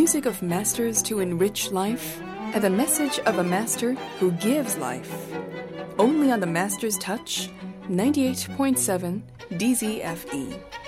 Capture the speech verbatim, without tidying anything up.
music of masters to enrich life, and the message of a master who gives life. Only on the Master's Touch, ninety-eight point seven D Z F E.